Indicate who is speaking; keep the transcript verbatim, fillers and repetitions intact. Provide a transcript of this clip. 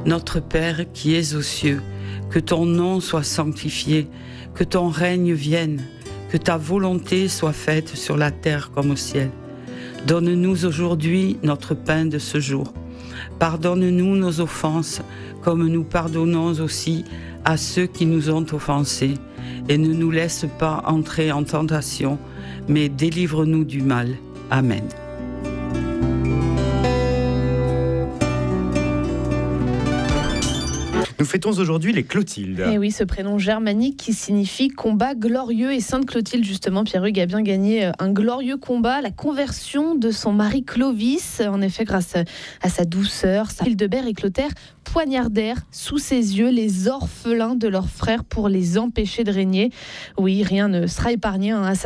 Speaker 1: Notre Père qui es aux cieux, que ton nom soit sanctifié, que ton règne vienne, que ta volonté soit faite sur la terre comme au ciel. Donne-nous aujourd'hui notre pain de ce jour. Pardonne-nous nos offenses, comme nous pardonnons aussi à ceux qui nous ont offensés. Et ne nous laisse pas entrer en tentation, mais délivre-nous du mal. Amen.
Speaker 2: Nous fêtons aujourd'hui les Clotildes.
Speaker 3: Et oui, ce prénom germanique qui signifie combat glorieux. Et Sainte Clotilde, justement, Pierre-Hugues a bien gagné un glorieux combat, la conversion de son mari Clovis. En effet, grâce à sa douceur, sa Hildebert et Clotaire poignardèrent sous ses yeux les orphelins de leurs frères pour les empêcher de régner. Oui, rien ne sera épargné hein, à